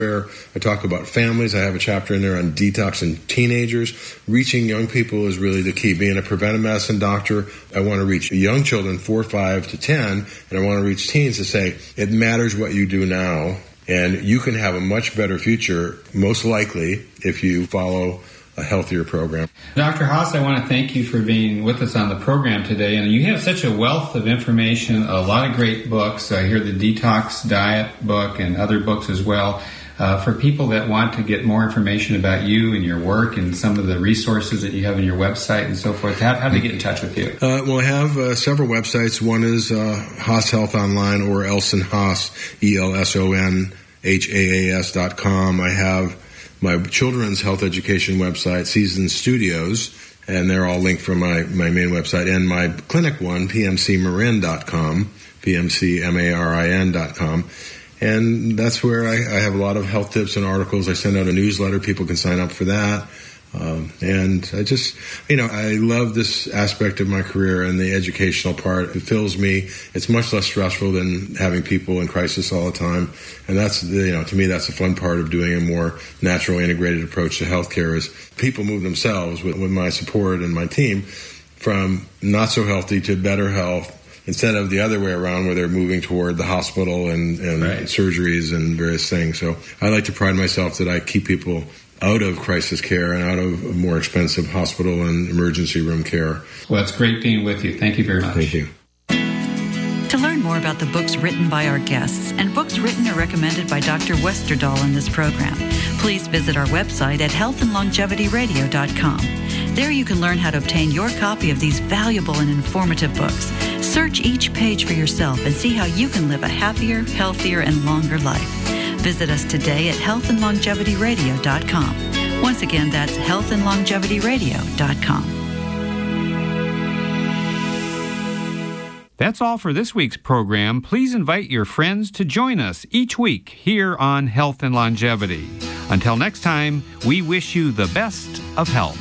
where I talk about families. I have a chapter in there on detox and teenagers. Reaching young people is really the key. Being a preventive medicine doctor, I want to reach young children, 4, 5 to 10, and I want to reach teens to say, it matters what you do now, and you can have a much better future, most likely, if you follow a healthier program. Dr. Haas, I want to thank you for being with us on the program today. And you have such a wealth of information, a lot of great books. I hear the Detox Diet book and other books as well. For people that want to get more information about you and your work and some of the resources that you have on your website and so forth, how do they get in touch with you? Well, I have several websites. One is Haas Health Online, or Elson Haas, ELSONHAAS.com. I have my children's health education website, Season Studios, and they're all linked from my main website, and my clinic one, PMCMarin.com, PMCMarin.com. And that's where I have a lot of health tips and articles. I send out a newsletter. People can sign up for that. And I just, I love this aspect of my career and the educational part. It fills me. It's much less stressful than having people in crisis all the time. And that's, to me, that's the fun part of doing a more natural, integrated approach to healthcare is people move themselves with my support and my team from not so healthy to better health, instead of the other way around where they're moving toward the hospital and right. surgeries and various things. So I like to pride myself that I keep people out of crisis care and out of more expensive hospital and emergency room care. Well, it's great being with you. Thank you very much. Thank you. To learn more about the books written by our guests and books written or recommended by Dr. Westerdahl in this program, please visit our website at healthandlongevityradio.com. There you can learn how to obtain your copy of these valuable and informative books. Search each page for yourself and see how you can live a happier, healthier, and longer life. Visit us today at healthandlongevityradio.com. Once again, that's healthandlongevityradio.com. That's all for this week's program. Please invite your friends to join us each week here on Health and Longevity. Until next time, we wish you the best of health.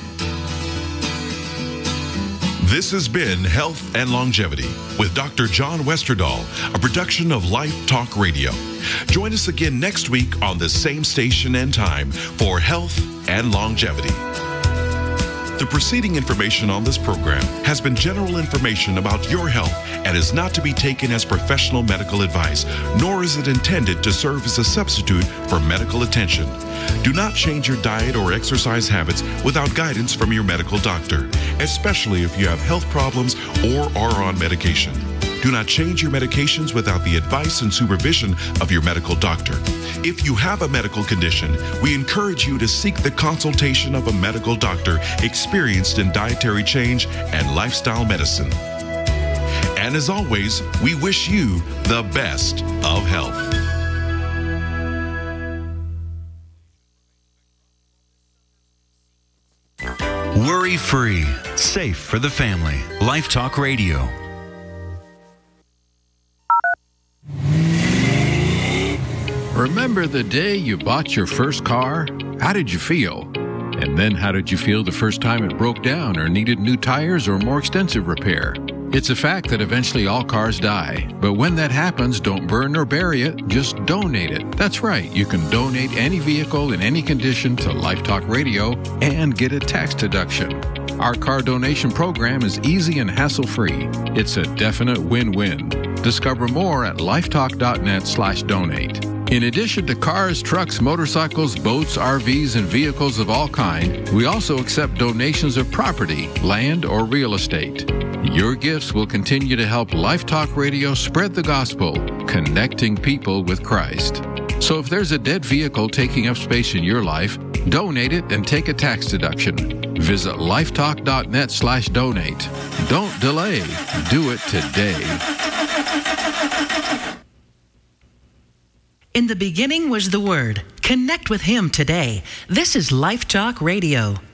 This has been Health and Longevity with Dr. John Westerdahl, a production of Life Talk Radio. Join us again next week on the same station and time for Health and Longevity. The preceding information on this program has been general information about your health and is not to be taken as professional medical advice, nor is it intended to serve as a substitute for medical attention. Do not change your diet or exercise habits without guidance from your medical doctor, especially if you have health problems or are on medication. Do not change your medications without the advice and supervision of your medical doctor. If you have a medical condition, we encourage you to seek the consultation of a medical doctor experienced in dietary change and lifestyle medicine. And as always, we wish you the best of health. Worry-free, safe for the family. Life Talk Radio. Remember the day you bought your first car? How did you feel? And then how did you feel the first time it broke down or needed new tires or more extensive repair? It's a fact that eventually all cars die. But when that happens, don't burn or bury it, just donate it. That's right, you can donate any vehicle in any condition to Life Talk Radio and get a tax deduction. Our car donation program is easy and hassle-free. It's a definite win-win. Discover more at lifetalk.net/donate. In addition to cars, trucks, motorcycles, boats, RVs, and vehicles of all kind, we also accept donations of property, land, or real estate. Your gifts will continue to help Life Talk Radio spread the gospel, connecting people with Christ. So if there's a dead vehicle taking up space in your life, donate it and take a tax deduction. Visit lifetalk.net/donate. Don't delay. Do it today. In the beginning was the Word. Connect with Him today. This is Life Talk Radio.